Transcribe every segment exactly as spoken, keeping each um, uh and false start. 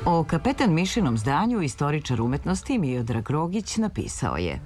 O Kapetan Mišinom zdanju istoričar umetnosti Miodrag Rogić napisao je: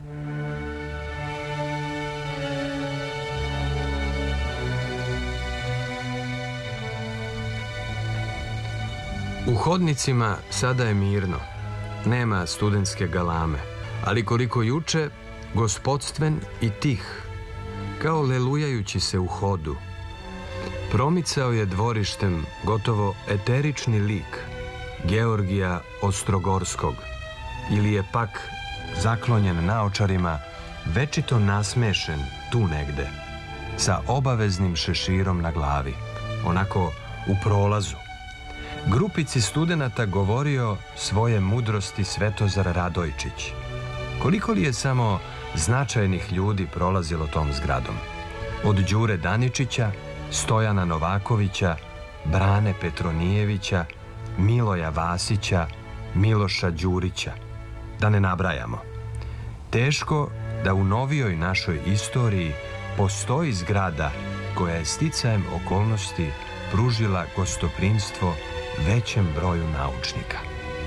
U hodnicima sada je mirno, nema studentske galame, ali koliko juče, gospodstven i tih, kao lelujajući se u hodu. Promicao je dvorištem gotovo eterični lik Georgija Ostrogorskog, ili je pak, zaklonjen naočarima, večito nasmešen tu negde, sa obaveznim šeširom na glavi, onako u prolazu. Grupici studenata govorio svoje mudrosti Svetozar Radojčić. Koliko li je samo značajnih ljudi prolazilo tom zgradom? Od Đure Daničića, Stojana Novakovića, Brane Petronijevića, Miloja Vasića, Miloša Đurića, da ne nabrajamo. Teško da u novijoj našoj istoriji postoji zgrada koja je sticajem okolnosti pružila gostoprimstvo većem broju naučnika.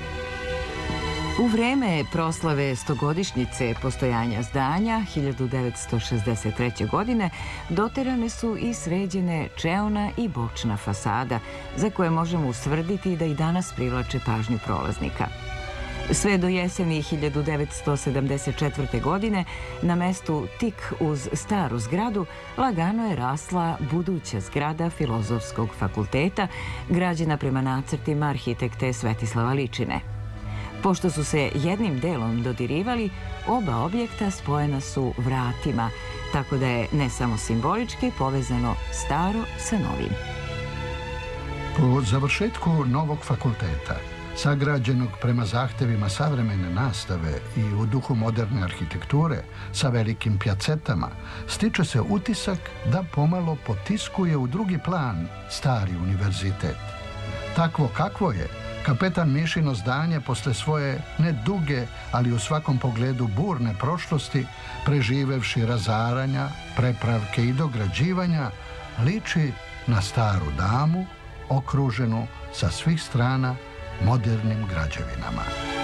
U vreme proslave stogodišnjice postojanja zdanja hiljadu devetsto šezdeset treće. godine doterane su i sređene čeona i bočna fasada, za koje možemo ustvrditi da i danas privlače pažnju prolaznika. Sve do jeseni hiljadu devetsto sedamdeset četvrte. godine na mestu tik uz staru zgradu lagano je rasla buduća zgrada Filozofskog fakulteta, građena prema nacrtima arhitekte Svetislava Ličine. Pošto su se jednim delom dodirivali, oba objekta spojena su vratima, tako da je ne samo simbolički povezano staro sa novim. Po završetku novog fakulteta, sagrađenog prema zahtevima savremene nastave i u duhu moderne arhitekture sa velikim pjacetama, stiče se utisak da pomalo potiskuje u drugi plan stari univerzitet. Takvo kakvo je, Kapetan Mišino zdanje posle svoje ne duge, ali u svakom pogledu burne prošlosti, preživevši razaranja, prepravke i dograđivanja, liči na staru damu okruženu sa svih strana modernim građevinama.